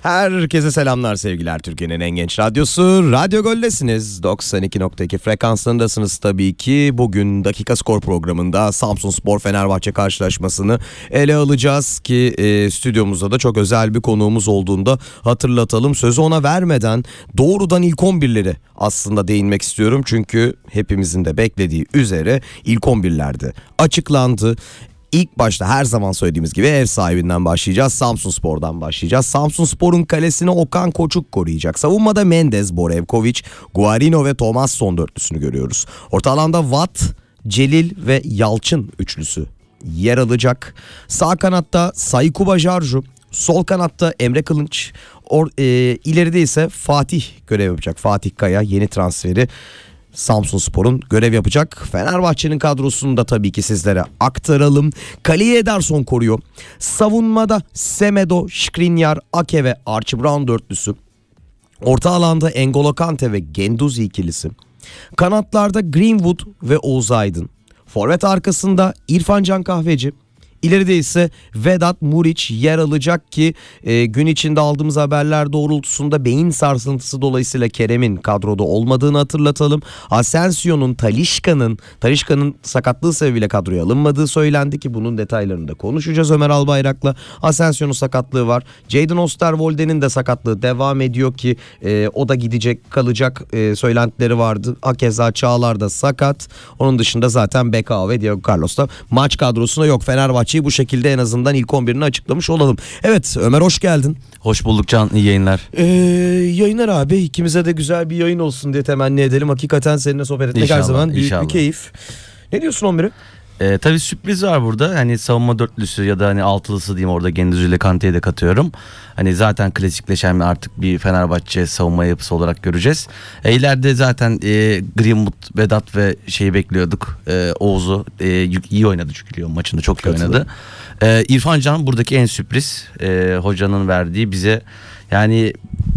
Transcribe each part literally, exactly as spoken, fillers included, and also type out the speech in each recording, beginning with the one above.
Herkese selamlar, sevgiler. Türkiye'nin en genç radyosu Radyo Gol'desiniz. doksan iki nokta iki frekansındasınız tabii ki. Bugün Dakika Skor programında Samsunspor Fenerbahçe karşılaşmasını ele alacağız ki e, stüdyomuzda da çok özel bir konuğumuz olduğunda hatırlatalım. Sözü ona vermeden doğrudan ilk on birleri aslında değinmek istiyorum. Çünkü hepimizin de beklediği üzere ilk on birlerde açıklandı. İlk başta her zaman söylediğimiz gibi ev sahibinden başlayacağız. Samsunspor'dan başlayacağız. Samsunspor'un kalesini Okan Koçuk koruyacak. Savunmada Mendes, Borevkovic, Guarino ve Thomasson dörtlüsünü görüyoruz. Orta alanda Watt, Celil ve Yalçın üçlüsü yer alacak. Sağ kanatta Sayku Bajarju, sol kanatta Emre Kılınç, or, e, ileride ise Fatih görev yapacak. Fatih Kaya yeni transferi Samsunspor'un görev yapacak. Fenerbahçe'nin kadrosunu da tabii ki sizlere aktaralım. Kaleyi Ederson koruyor. Savunmada Semedo, Skriniar, Ake ve Archie Brown dörtlüsü. Orta alanda N'Golo Kante ve Guendouzi ikilisi. Kanatlarda Greenwood ve Oğuz Aydın. Forvet arkasında İrfan Can Kahveci. İleride ise Vedat Muriç yer alacak ki e, gün içinde aldığımız haberler doğrultusunda beyin sarsıntısı dolayısıyla Kerem'in kadroda olmadığını hatırlatalım. Asensio'nun, Talisca'nın, Talisca'nın sakatlığı sebebiyle kadroya alınmadığı söylendi ki bunun detaylarını da konuşacağız Ömer Albayrak'la. Asensio'nun sakatlığı var. Jadon Osterwolde'nin de sakatlığı devam ediyor ki e, o da gidecek kalacak e, söylentileri vardı. Hakeza Çağlar da sakat. Onun dışında zaten Bekao ve Diego Carlos da maç kadrosuna yok. Fenerbahçe bu şekilde en azından ilk on birini açıklamış olalım. Evet Ömer, hoş geldin. Hoş bulduk Can, iyi yayınlar. Ee, yayınlar abi, ikimize de güzel bir yayın olsun diye temenni edelim. Hakikaten seninle sohbet etmek İnşallah, her zaman büyük inşallah. bir keyif. Ne diyorsun on bire? Ee, tabii sürpriz var burada. Hani savunma dörtlüsü ya da hani altılısı diyeyim, orada Guendouzi ile Kante'yi de katıyorum. Hani zaten klasikleşen artık bir Fenerbahçe savunma yapısı olarak göreceğiz. E, ileride zaten e, Greenwood, Vedat ve şeyi bekliyorduk. E, Oğuz'u e, iyi oynadı çünkü Lyon maçında çok iyi oynadı. E, İrfan Can buradaki en sürpriz. E, hocanın verdiği bize, yani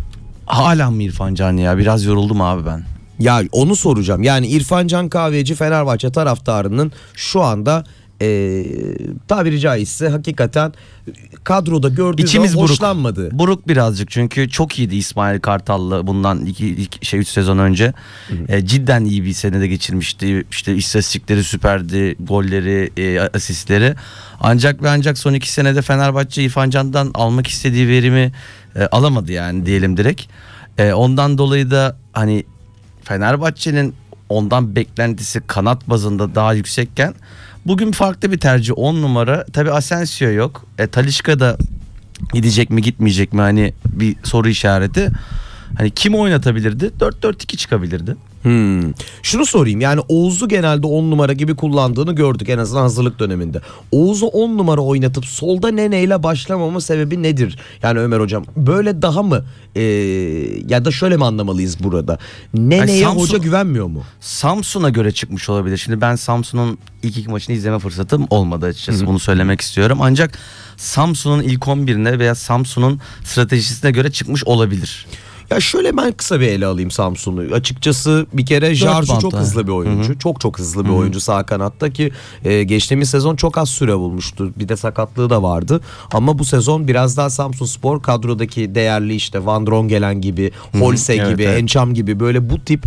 hala mı İrfan Can ya? Biraz yoruldum abi ben. Ya onu soracağım. Yani İrfan Can Kahveci Fenerbahçe taraftarının şu anda ee, tabiri caizse hakikaten kadroda gördüğü İçimiz zaman buruk. hoşlanmadı. Buruk birazcık, çünkü çok iyiydi İsmail Kartal'la bundan iki, iki şey üç sezon önce. E, cidden iyi bir senede geçirmişti. İşte istatistikleri süperdi, golleri, e, asistleri. Ancak ve ancak son iki senede Fenerbahçe İrfan Can'dan almak istediği verimi e, alamadı yani, diyelim direkt. E, ondan dolayı da hani Fenerbahçe'nin ondan beklentisi kanat bazında daha yüksekken bugün farklı bir tercih, on numara. Tabii Asensio yok. E, Talisca da gidecek mi gitmeyecek mi, hani bir soru işareti. Hani kim oynatabilirdi? dört dört iki çıkabilirdi. Hmm. Şunu sorayım, yani Oğuz'u genelde on numara gibi kullandığını gördük en azından hazırlık döneminde. Oğuz'u on numara oynatıp solda Nene ile başlamama sebebi nedir? Yani Ömer hocam, böyle daha mı ee, ya da şöyle mi anlamalıyız burada? Nene'ye Samsun, hoca güvenmiyor mu? Samsun'a göre çıkmış olabilir. Şimdi ben Samsun'un ilk iki maçını izleme fırsatım olmadı açıkçası. Hı-hı. Bunu söylemek istiyorum. Ancak Samsun'un ilk on birine veya Samsun'un stratejisine göre çıkmış olabilir. Ya şöyle, ben kısa bir ele alayım Samsun'u. Açıkçası bir kere Jarzu çok hızlı bir oyuncu. Hı-hı. Çok çok hızlı bir Hı-hı. oyuncu sağ kanatta ki e, geçtiğimiz sezon çok az süre bulmuştu. Bir de sakatlığı da vardı. Ama bu sezon biraz daha Samsunspor kadrodaki değerli işte Van Drongelen gibi, Holse gibi, evet, evet. Encham gibi böyle bu tip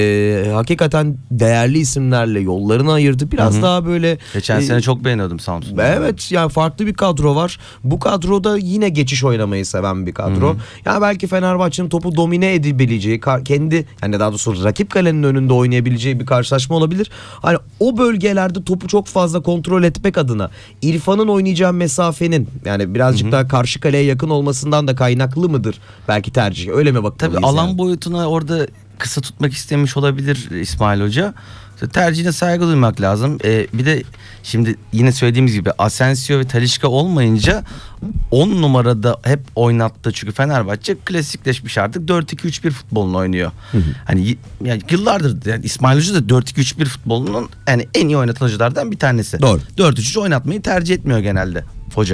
e, hakikaten değerli isimlerle yollarını ayırdı. Biraz Hı-hı. daha böyle... Geçen e, sene çok beğeniyordum Samsun'u. Evet, yani farklı bir kadro var. Bu kadroda yine geçiş oynamayı seven bir kadro. Hı-hı. Yani belki Fenerbahçe'nin topu domine edebileceği, kendi yani daha doğrusu rakip kalenin önünde oynayabileceği bir karşılaşma olabilir. Hani o bölgelerde topu çok fazla kontrol etmek adına İrfan'ın oynayacağı mesafenin yani birazcık Hı-hı. daha karşı kaleye yakın olmasından da kaynaklı mıdır belki tercih? Öyle mi bakmalıyız? Tabii alan yani? boyutuna orada kısa tutmak istemiş olabilir İsmail Hoca. Tercihine saygı duymak lazım. Ee, bir de şimdi yine söylediğimiz gibi Asensio ve Talisca olmayınca on numarada hep oynattı. Çünkü Fenerbahçe klasikleşmiş artık. dört iki üç bir futbolunu oynuyor. Hı hı. Hani yani yıllardır yani İsmail Hoca da dört iki üç bir futbolunun yani en iyi oynatıcılardan bir tanesi. Doğru. dört üç üç oynatmayı tercih etmiyor genelde hoca.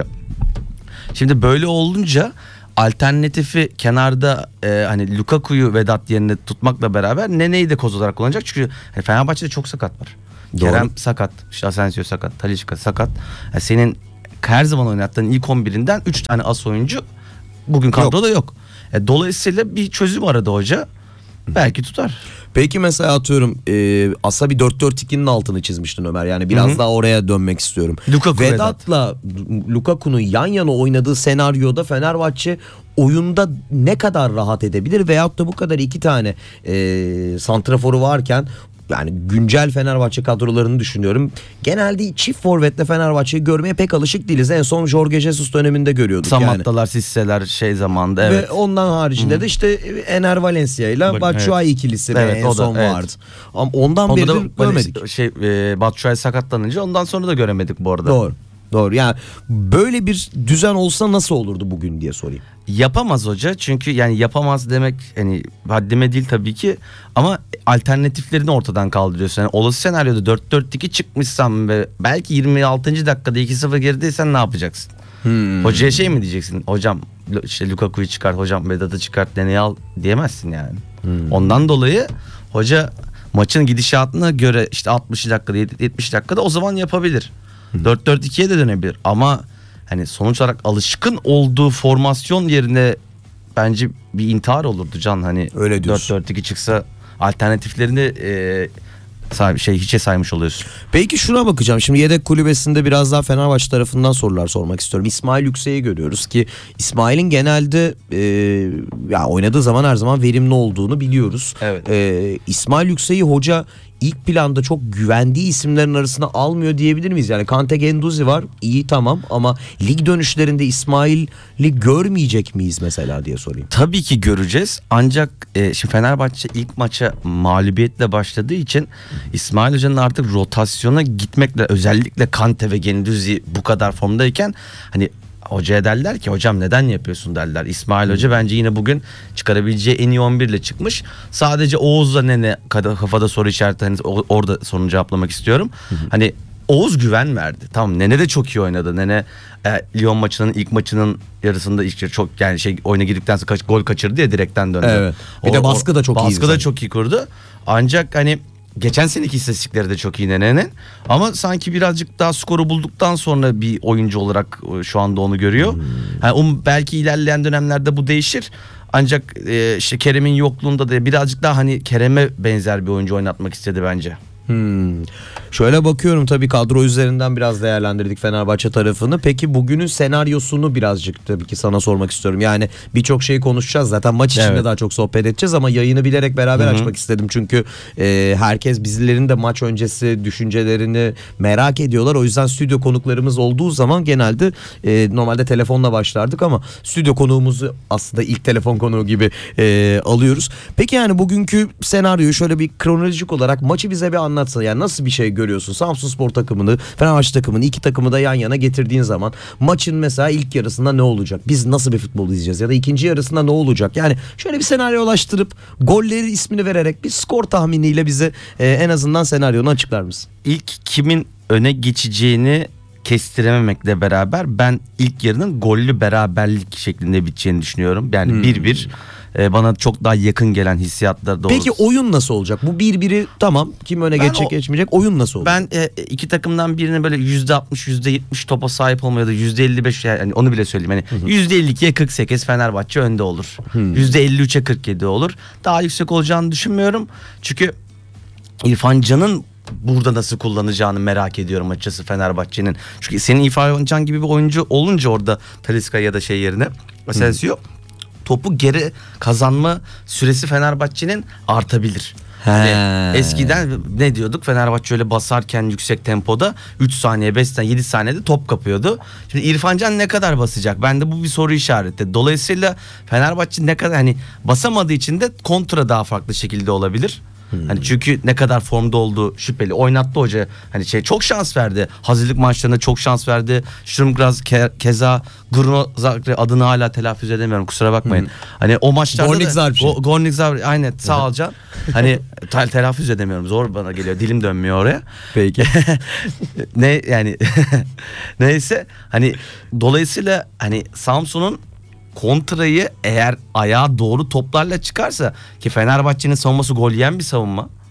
Şimdi böyle olunca alternatifi kenarda e, hani Lukaku'yu Vedat yerine tutmakla beraber Nene'yi de koz olarak kullanacak. Çünkü hani Fenerbahçe'de çok sakat var. Doğru. Kerem sakat, işte Asensio sakat, Talisca sakat. Yani senin her zaman oynattığın ilk on birinden üç tane as oyuncu bugün kadroda yok. yok. E, dolayısıyla bir çözüm aradı hoca. Belki tutar. Peki mesela atıyorum e, aslında bir dört dört ikinin altını çizmiştin Ömer. Yani biraz Hı-hı. daha oraya dönmek istiyorum. Lukaku, Vedat'la Lukaku'nun yan yana oynadığı senaryoda Fenerbahçe oyunda ne kadar rahat edebilir? Veyahut da bu kadar iki tane e, santraforu varken, yani güncel Fenerbahçe kadrolarını düşünüyorum. Genelde çift forvetle Fenerbahçe'yi görmeye pek alışık değiliz. En son Jorge Jesus döneminde görüyorduk Samattalar, yani. Sisseler şey zamanında, evet. Ve ondan haricinde Hı-hı. de işte Ener Valencia ile Batshuayi evet. ikilisi evet, en son da, evet. vardı. Ama ondan beri görmedik. Şey, e, Batshuayi sakatlanınca ondan sonra da göremedik bu arada. Doğru. Doğru. Yani böyle bir düzen olsa nasıl olurdu bugün diye sorayım. Yapamaz hoca, çünkü yani yapamaz demek hani haddime değil tabii ki, ama alternatiflerini ortadan kaldırıyorsun. Yani olası senaryoda dört dört iki çıkmışsan ve belki yirmi altıncı dakikada iki sıfır gerideysen ne yapacaksın? Hmm. Hocaya şey mi diyeceksin? Hocam işte Lukaku'yu çıkart, hocam Vedat'ı çıkart, deneye al diyemezsin yani. Hmm. Ondan dolayı hoca maçın gidişatına göre işte altmış dakikada yetmiş dakikada o zaman yapabilir. Hmm. dört dört ikiye de dönebilir ama hani sonuç olarak alışkın olduğu formasyon yerine bence bir intihar olurdu Can. Hani dört dört iki çıksa alternatiflerini e, say, şey hiçe saymış oluyorsun. Peki şuna bakacağım. Şimdi yedek kulübesinde biraz daha Fenerbahçe tarafından sorular sormak istiyorum. İsmail Yüksek'i görüyoruz ki İsmail'in genelde e, ya oynadığı zaman her zaman verimli olduğunu biliyoruz. Evet. E, İsmail Yüksek'i hoca ilk planda çok güvendiği isimlerin arasına almıyor diyebilir miyiz? Yani Kante Genduzi var, iyi tamam, ama lig dönüşlerinde İsmail'i görmeyecek miyiz mesela diye sorayım. Tabii ki göreceğiz, ancak e, şimdi Fenerbahçe ilk maça mağlubiyetle başladığı için İsmail Hoca'nın artık rotasyona gitmekle, özellikle Kante ve Genduzi bu kadar formdayken hani hocaya derler ki hocam neden yapıyorsun derler. İsmail Hoca bence yine bugün çıkarabileceği en iyi on bir ile çıkmış. Sadece Oğuz'la Nene kafada soru işareti, hani orada sorunu cevaplamak istiyorum. Hı hı. Hani Oğuz güven verdi. Tamam, Nene de çok iyi oynadı. Nene e, Lyon maçının ilk maçının yarısında işte çok yani şey oyuna girdikten sonra kaç, gol kaçırdı ya, direkten döndü. Evet. Bir o, de baskı da çok iyi. Baskı da çok iyi kurdu. Ancak hani geçen seneki istatistikleri de çok iyi Nene'nin. Ama sanki birazcık daha skoru bulduktan sonra bir oyuncu olarak şu anda onu görüyor. Hmm. Yani um, belki ilerleyen dönemlerde bu değişir. Ancak e, işte Kerem'in yokluğunda da birazcık daha hani Kerem'e benzer bir oyuncu oynatmak istedi bence. Hmm. Şöyle bakıyorum, tabii kadro üzerinden biraz değerlendirdik Fenerbahçe tarafını. Peki bugünün senaryosunu birazcık tabii ki sana sormak istiyorum. Yani birçok şeyi konuşacağız zaten, maç içinde evet. daha çok sohbet edeceğiz ama yayını bilerek beraber Hı-hı. açmak istedim. Çünkü e, herkes bizlerin de maç öncesi düşüncelerini merak ediyorlar. O yüzden stüdyo konuklarımız olduğu zaman genelde e, normalde telefonla başlardık ama stüdyo konuğumuzu aslında ilk telefon konuğu gibi e, alıyoruz. Peki yani bugünkü senaryoyu şöyle bir kronolojik olarak maçı bize bir anlatsana. Yani nasıl bir şey görüyorsun? Samsunspor takımını, Fenerbahçe takımını, iki takımı da yan yana getirdiğin zaman maçın mesela ilk yarısında ne olacak? Biz nasıl bir futbol izleyeceğiz? Ya da ikinci yarısında ne olacak? Yani şöyle bir senaryolaştırıp golleri ismini vererek bir skor tahminiyle bize e, en azından senaryonu açıklar mısın? İlk kimin öne geçeceğini kestirememekle beraber ben ilk yarının gollü beraberlik şeklinde biteceğini düşünüyorum. Yani hmm. bir bir e, bana çok daha yakın gelen hissiyatlar doğrusu. Peki oyun nasıl olacak? Bu bir biri tamam, kim öne ben geçecek o, geçmeyecek, oyun nasıl olacak? Ben e, iki takımdan birine böyle yüzde altmış yüzde yetmiş topa sahip olmaya ya da yüzde elli beş, yani onu bile söyleyeyim. Hani yüzde elli ikiye kırk sekiz Fenerbahçe önde olur. yüzde elli üçe kırk yedi olur. Daha yüksek olacağını düşünmüyorum. Çünkü İrfan Can'ın burada nasıl kullanacağını merak ediyorum açıkçası Fenerbahçe'nin. Çünkü senin İrfan Can gibi bir oyuncu olunca orada Talisca ya da şey yerine Asensio, topu geri kazanma süresi Fenerbahçe'nin artabilir. Yani eskiden ne diyorduk? Fenerbahçe öyle basarken yüksek tempoda üç saniye, beş saniye, yedi saniyede top kapıyordu. Şimdi İrfan Can ne kadar basacak? Bende bu bir soru işareti. Dolayısıyla Fenerbahçe ne kadar hani basamadığı için de kontra daha farklı şekilde olabilir. Hmm. Hani çünkü ne kadar formda olduğu şüpheli. Oynattı hoca. Hani şey çok şans verdi. Hazırlık maçlarında çok şans verdi. Sturmgras ke, keza Gruno Zagreb adını hala telaffuz edemiyorum. Kusura bakmayın. Hmm. Hani o maçlarda Gornik Zagreb. Go, Gornik Zagreb aynen sağ ol Can. Hani tel, telaffuz edemiyorum. Zor bana geliyor. Dilim dönmüyor oraya. Peki. ne yani neyse hani dolayısıyla hani Samsun'un kontrayı eğer ayağa doğru toplarla çıkarsa, ki Fenerbahçe'nin savunması gol yiyen bir savunma. Hı hı.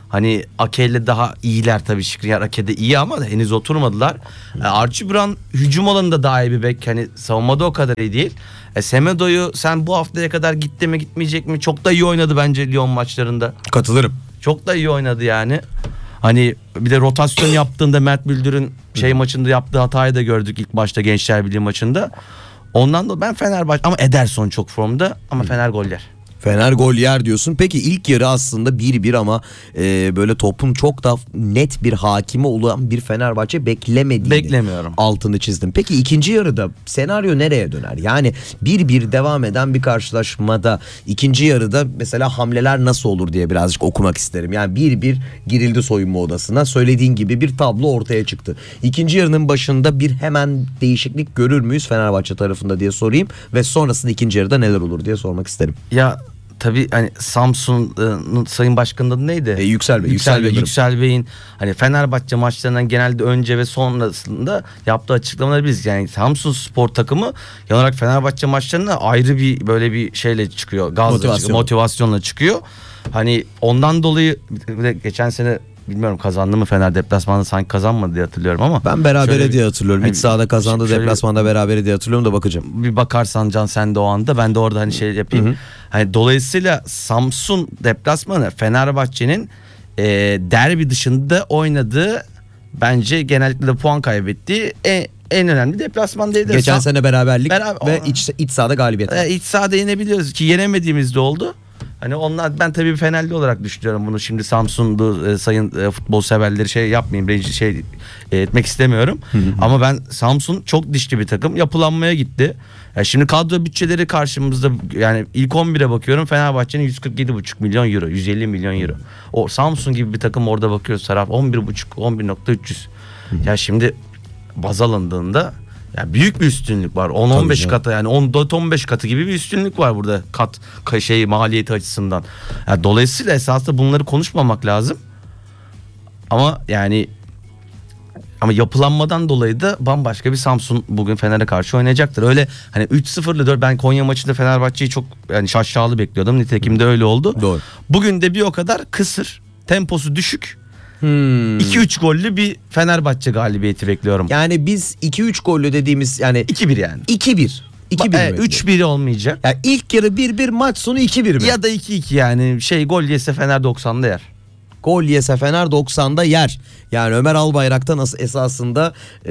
Hani Ake'yle daha iyiler tabii. Skriniar Ake'de iyi ama henüz oturmadılar. E, Archie Brown hücum alanında daha iyi bir bek. Hani savunmada o kadar iyi değil. E, Semedo'yu sen bu haftaya kadar gitti mi gitmeyecek mi? Çok da iyi oynadı bence Lyon maçlarında. Katılırım. Çok da iyi oynadı yani. Hani bir de rotasyon yaptığında Mert Müldür'ün şey maçında yaptığı hatayı da gördük ilk başta Gençler Birliği maçında. Ondan da ben Fenerbahçe ama Ederson çok formda ama Fener gol yer. Fener gol yer diyorsun. Peki ilk yarı aslında bir bir ama e, böyle topun çok da net bir hakimi olan bir Fenerbahçe beklemediğini Beklemiyorum. altını çizdim. Peki ikinci yarıda senaryo nereye döner? Yani bir bir devam eden bir karşılaşmada ikinci yarıda mesela hamleler nasıl olur diye birazcık okumak isterim. Yani bir bir girildi soyunma odasına. Söylediğin gibi bir tablo ortaya çıktı. İkinci yarının başında bir hemen değişiklik görür müyüz Fenerbahçe tarafında diye sorayım ve sonrasında ikinci yarıda neler olur diye sormak isterim. Ya tabii hani Samsun'un Sayın Başkanı'nın adı neydi? E, Yüksel Bey. Yüksel, Bey, Bey Yüksel Bey'in hani Fenerbahçe maçlarından genelde önce ve sonrasında yaptığı açıklamaları biz yani Samsun Spor takımı genel olarak Fenerbahçe maçlarına ayrı bir böyle bir şeyle çıkıyor. Gazla Motivasyon. çıkıyor, motivasyonla çıkıyor. Hani ondan dolayı bir de geçen sene bilmiyorum kazandı mı Fener deplasmanda sanki kazanmadı diye hatırlıyorum ama. Ben berabere şöyle bir- diye hatırlıyorum. hani İç sahada kazandı, şöyle bir- deplasmanda berabere diye hatırlıyorum da bakacağım. bir bakarsan Can sen de o anda ben de orada hani şey yapayım. Hı hı. Hani dolayısıyla Samsun deplasmanı Fenerbahçe'nin e, derbi dışında oynadığı bence genellikle de puan kaybettiği en, en önemli deplasmandaydı. Geçen Sam- sene beraberlik Beraber- ve iç, iç sahada galibiyet. e, iç sahada yenebiliyoruz ki yenemediğimiz de oldu. Hani onlar ben tabii bir Fenerli olarak düşünüyorum bunu. Şimdi Samsun'da e, sayın e, futbol severleri şey yapmayayım. Rencide şey e, etmek istemiyorum. Ama ben Samsun çok dişli bir takım. Yapılanmaya gitti. Ya şimdi kadro bütçeleri karşımızda yani ilk on bire bakıyorum. Fenerbahçe'nin yüz kırk yedi buçuk milyon euro, yüz elli milyon euro. O Samsun gibi bir takım orada bakıyoruz. Taraf on bir buçuk, on bir nokta üç yüz. Ya şimdi baz alındığında ya büyük bir üstünlük var. on on beş canım. kata yani on dört on beş katı gibi bir üstünlük var burada kat şey maliyeti açısından. Yani dolayısıyla esasında bunları konuşmamak lazım. Ama yani ama yapılanmadan dolayı da bambaşka bir Samsun bugün Fener'e karşı oynayacaktır. Öyle hani üç sıfırlı dört ben Konya maçında Fenerbahçe'yi çok yani şaşalı bekliyordum. Nitekim de öyle oldu. Doğru. Bugün de bir o kadar kısır, temposu düşük. Hmm. iki üç gollü bir Fenerbahçe galibiyeti bekliyorum. Yani biz iki üç gollü dediğimiz yani iki bir yani. iki bir. iki bir. Evet, üç bir olmayacak. Yani ilk yarı bir bir maç sonu iki bir mi? Ya da iki iki yani şey gol yese Fener doksan'da yer. Gol yese Fener doksan'da yer. Yani Ömer Albayrak'tan as- esasında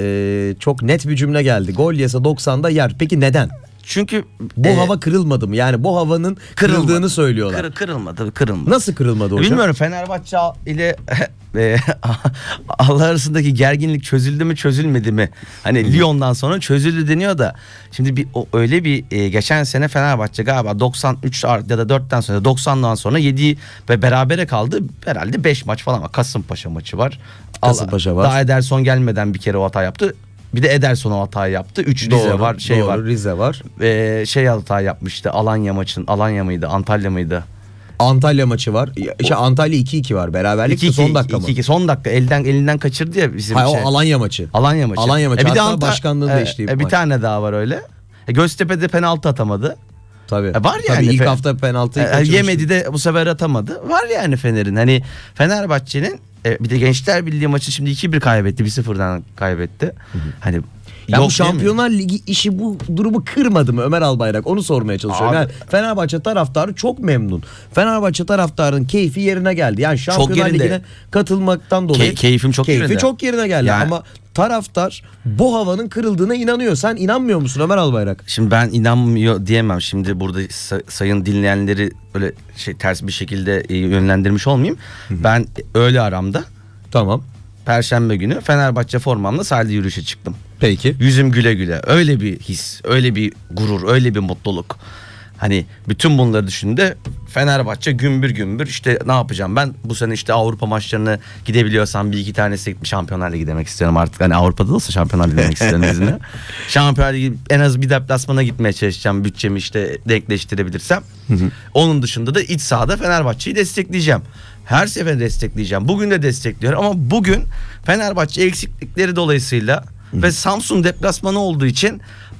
e, çok net bir cümle geldi. Gol yese doksan'da yer. Peki neden? Çünkü Bu e, hava kırılmadı mı? Yani bu havanın kırıldığını kırılmadı. söylüyorlar. Kır, kırılmadı, kırılmadı. Nasıl kırılmadı hocam? Bilmiyorum Fenerbahçe ile e, Allah arasındaki gerginlik çözüldü mü çözülmedi mi? Hani Lyon'dan sonra çözüldü deniyor da şimdi bir o, öyle bir e, geçen sene Fenerbahçe galiba doksan üç ya da dörtten sonra doksan'dan sonra yedi ve berabere kaldı. Herhalde beş maç falan var. Kasımpaşa maçı var. Kasımpaşa Allah- var. Daha Ederson gelmeden bir kere o hata yaptı. Bir de Ederson o hatayı yaptı. üç Rize Doğru, var, şey doğru, var. Rize var. Ee, şey hata yapmıştı. Alanya maçın. Alanya mıydı? Antalya mıydı? Antalya maçı var. Ya, İşte Antalya iki iki var. Beraberlik de son dakika mı? iki iki son dakika elden elinden kaçırdı ya bizim Hayır, şey. o Alanya maçı. Alanya maçı. Alanya maçı. bir de Hatta Anta- başkanlığında e, işleyip e, bir maç. tane daha var öyle. E, Göztepe'de penaltı atamadı. Tabii. E, var Tabii yani. ilk Fe- hafta penaltıyı E, kaçırmıştı. yemedi de bu sefer atamadı. Var yani Fener'in. Hani Fenerbahçe'nin e, bir de Gençler Birliği maçı şimdi iki bir kaybetti. bir sıfırdan kaybetti. Hani Ya bu yok değil mi? Şampiyonlar Ligi işi bu durumu kırmadı mı Ömer Albayrak? Onu sormaya çalışıyorum. Abi- Yani Fenerbahçe taraftarı çok memnun. Fenerbahçe taraftarının keyfi yerine geldi. Yani Şampiyonlar yerinde. Ligi'ne katılmaktan dolayı. Key- keyfim çok keyfi yerinde. çok yerine geldi. Yani- Ama taraftar bu havanın kırıldığına inanıyor. Sen inanmıyor musun Ömer Albayrak? Şimdi ben inanmıyor diyemem. Şimdi burada sa- sayın dinleyenleri böyle şey ters bir şekilde e, yönlendirmiş olmayayım. Ben öğle aramda Tamam. Perşembe günü Fenerbahçe formamla sahilde yürüyüşe çıktım. Peki. Yüzüm güle güle. Öyle bir his, öyle bir gurur, öyle bir mutluluk. Hani bütün bunları düşündüğümde Fenerbahçe gümbür gümbür işte ne yapacağım ben bu sene işte Avrupa maçlarına gidebiliyorsam bir iki tanesi gitmiş Şampiyonlar Ligi demek istiyorum artık. Hani Avrupa'da da olsa Şampiyonlar Ligi demek istiyorum izinle. Şampiyonlar Ligi en az bir deplasmana gitmeye çalışacağım bütçemi işte denkleştirebilirsem. Onun dışında da iç sahada Fenerbahçe'yi destekleyeceğim. Her sefer destekleyeceğim. Bugün de destekliyorum ama bugün Fenerbahçe eksiklikleri dolayısıyla ve Samsun deplasmanı olduğu için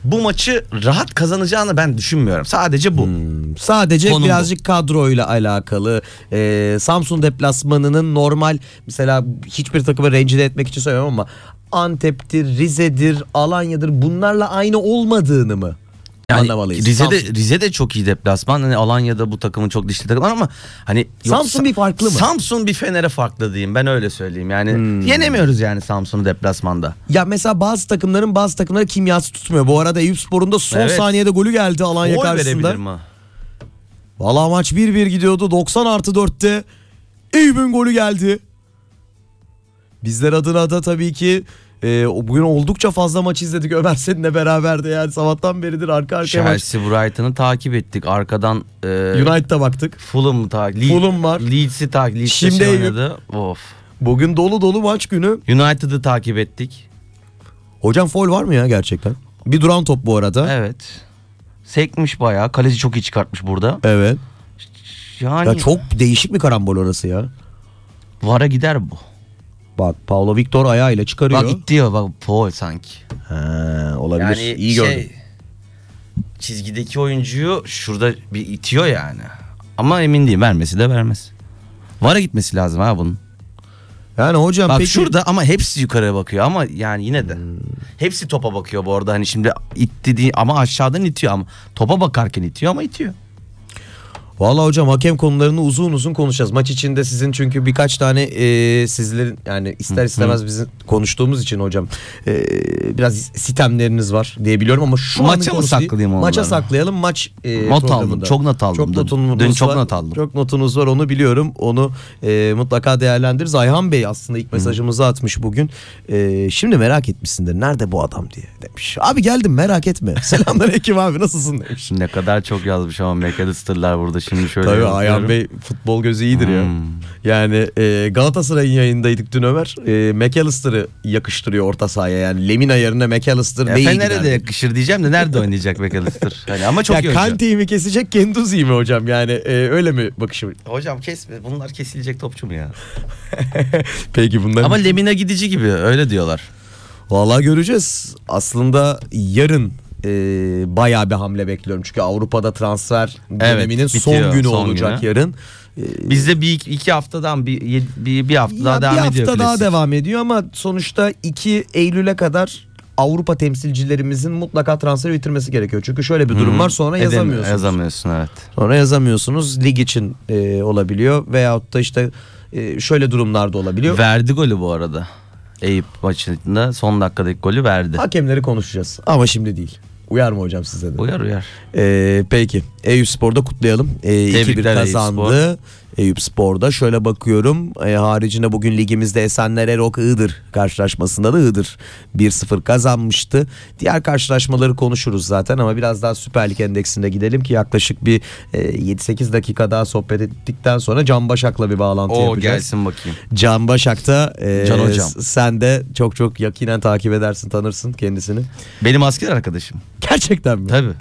bu maçı rahat kazanacağını ben düşünmüyorum. Sadece bu. Hmm, sadece Konum birazcık kadroyla alakalı. Ee, Samsun deplasmanının normal, mesela hiçbir takımı rencide etmek için söylemiyorum ama Antep'tir, Rize'dir, Alanya'dır, bunlarla aynı olmadığını mı Yani anlamalıyız? Rize'de Samsun. Rize'de çok iyi deplasman. Hani Alanya'da bu takımın çok dişli takım var ama hani yok, Samsun bir farklı mı? Samsun bir Fener'e farklı diyeyim. Ben öyle söyleyeyim. Yani Hmm. yenemiyoruz yani Samsun'u deplasmanda. Ya mesela bazı takımların bazı takımları kimyası tutmuyor. Bu arada Eyüpspor'un da son Evet. saniyede golü geldi Alanya Gol karşısında. verebilir mi? Valla maç bir bir gidiyordu. doksan artı dörtte Eyüp'ün golü geldi. Bizler adına da tabii ki e, bugün oldukça fazla maç izledik. Ömer seninle beraber de yani sabahtan beridir arka arkaya maç. Chelsea Brighton'ı takip ettik. Arkadan e, United'a baktık. Fulham'ı takip Fulham var. Leeds'i takip Leeds Şimdi Şimdi Eyüp. oynadı. Of. Bugün dolu dolu maç günü. United'ı takip ettik. Hocam foul var mı ya gerçekten? Bir duran top bu arada. Evet. Sekmiş bayağı. Kaleci çok iyi çıkartmış burada. Evet. Yani Ya çok değişik bir karambol orası ya. vara gider bu. Bak Paulo Victor ayağıyla çıkarıyor. Bak itti ya bak foul sanki. Ha, olabilir. Yani İyi şey, gördüm. çizgideki oyuncuyu şurada bir itiyor yani. Ama emin değilim, vermesi de vermez. Vara gitmesi lazım ha bunun. Yani hocam Bak peki. şurada ama hepsi yukarıya bakıyor ama yani yine de. Hmm. Hepsi topa bakıyor bu arada. Hani şimdi itti değil ama aşağıdan itiyor ama topa bakarken itiyor ama itiyor. Vallahi hocam hakem konularını uzun uzun konuşacağız. Maç içinde sizin çünkü birkaç tane e, sizlerin yani ister istemez bizim konuştuğumuz için hocam e, biraz sitemleriniz var diye biliyorum ama şu Maça anın mı konusu değil. saklayayım onları? Maça saklayalım. Maç e, Not programında. aldım, çok not aldım. Çok Dün- notunuz dün çok var. not aldım. Çok notunuz var, onu biliyorum. Onu e, mutlaka değerlendiririz. Ayhan Bey aslında ilk mesajımızı atmış bugün. E, şimdi merak etmişsindir. Nerede bu adam diye demiş. Abi geldim, merak etme. Selamünaleyküm abi, nasılsın demiş. Ne kadar çok yazmış ama McAllister'lar burada şimdi şöyle. Tabii yazıyorum. Ayhan Bey futbol gözü iyidir ya. Hmm. Yani e, Galatasaray'ın yayındaydık dün Ömer. E, McAllister'ı yakıştırıyor orta sahaya. Yani Lemina yerine McAllister Ya neyi Fener'e gider? de yakışır diyeceğim de nerede oynayacak McAllister? Hani ama çok Ya iyi oyuncu. Kante'yi mi kesecek, Genduzi'yi mi hocam? Yani e, öyle mi bakışım? Hocam kesme, bunlar kesilecek topçu mu ya? Peki bunlar. Ama Lemina gidici gibi öyle diyorlar. Vallahi göreceğiz. Aslında yarın e, bayağı bir hamle bekliyorum. Çünkü Avrupa'da transfer döneminin son bitiyor, günü son olacak günü. yarın. E, Bizde bir iki haftadan bir bir, bir hafta Ya daha devam bir ediyor. hafta daha klasik. devam ediyor ama sonuçta iki Eylül'e kadar Avrupa temsilcilerimizin mutlaka transferi bitirmesi gerekiyor. Çünkü şöyle bir durum Hı. var, sonra Edem- yazamıyorsunuz. Yazamıyorsun evet. Sonra yazamıyorsunuz. Lig için e, olabiliyor veyahut da işte e, şöyle durumlarda olabiliyor. Verdi golü bu arada. Eyüp maçında son dakikadaki golü verdi. Hakemleri konuşacağız ama şimdi değil. Uyar mı hocam size de? Uyar uyar. E, peki Eyüpspor'da kutlayalım. E, iki bir Tebrikler kazandı. Eyüpspor'da şöyle bakıyorum. E, haricinde bugün ligimizde Esenler Erok Iğdır karşılaşmasında da Iğdır bir sıfır kazanmıştı. Diğer karşılaşmaları konuşuruz zaten ama biraz daha Süper Lig endeksinde gidelim ki yaklaşık bir e, yedi sekiz dakika daha sohbet ettikten sonra Can Başak'la bir bağlantı O yapacağız. gelsin bakayım. Can Başak'ta e, Can hocam. sen de çok çok yakinen takip edersin, tanırsın kendisini. Benim asker arkadaşım. Gerçekten mi? Tabii.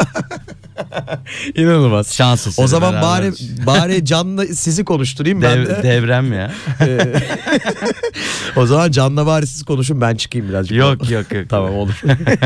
İnanılmaz. Şans eseri O zaman bari beraberiz. bari Can'la sizi konuşturayım ben Dev, de. devrem ya. Ee, o zaman Can'la bari siz konuşun, ben çıkayım birazcık. yok yok yok. Tamam, olur.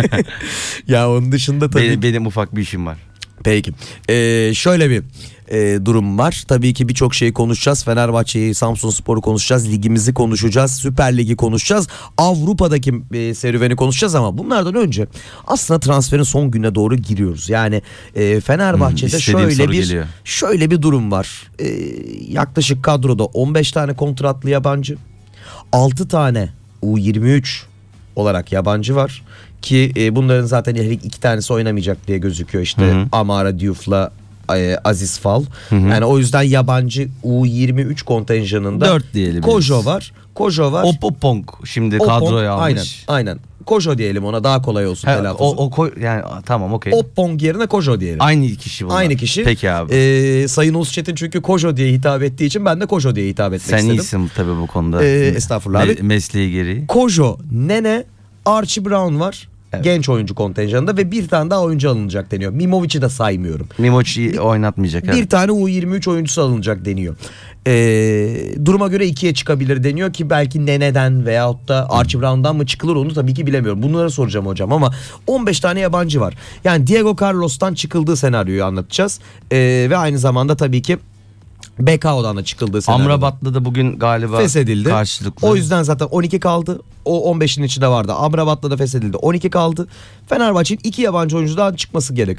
Ya onun dışında tabii. Benim, benim ufak bir işim var. Peki. Ee, şöyle bir e, durum var. Tabii ki birçok şeyi konuşacağız. Fenerbahçe'yi, Samsunspor'u konuşacağız. Ligimizi konuşacağız. Süper Lig'i konuşacağız. Avrupa'daki e, serüveni konuşacağız ama bunlardan önce aslında transferin son gününe doğru giriyoruz. Yani e, Fenerbahçe'de Hmm, istediğim şöyle soru bir geliyor. şöyle bir durum var. E, yaklaşık kadroda on beş tane kontratlı yabancı, altı tane U yirmi üç olarak yabancı var. Ki e, bunların zaten her iki tanesi oynamayacak diye gözüküyor işte. Hı hı. Amara Diouf'la e, Aziz Fal. Hı hı. Yani o yüzden yabancı U yirmi üç kontenjanında Dört diyelim Kojo biz. var. Kojo var. Opopong şimdi Opong, kadroya almış. Aynen, aynen. Kojo diyelim ona, daha kolay olsun Ha, telaffuzu. o, o koy, yani tamam okey. Opong yerine Kojo diyelim. Aynı kişi bunlar. Aynı kişi. Peki abi. Ee, Sayın Ulçetin çünkü Kojo diye hitap ettiği için ben de Kojo diye hitap etmek Sen istedim. iyisin tabii bu konuda. Ee, estağfurullah Me- abi. mesleği gereği. Kojo, Nene, Archie Brown var. Evet. Genç oyuncu kontenjanında ve bir tane daha oyuncu alınacak deniyor. Mimovic'i de saymıyorum. Mimoç'i oynatmayacak. Bir Evet. tane U yirmi üç oyuncusu alınacak deniyor. Ee, duruma göre ikiye çıkabilir deniyor ki belki Nene'den veyahut da Archie Brown'dan mı çıkılır onu tabii ki bilemiyorum. Bunları soracağım hocam ama on beş tane yabancı var. Yani Diego Carlos'tan çıkıldığı senaryoyu anlatacağız. Ee, ve aynı zamanda tabii ki Bekao'dan da çıkıldığı senaryo. Amrabat'la da bugün galiba Feshedildi. karşılıklı. O yüzden zaten on iki kaldı. O on beşin içinde vardı. Amrabat'la da feshedildi. on iki kaldı. Fenerbahçe'nin iki yabancı oyuncudan çıkması gerekiyor.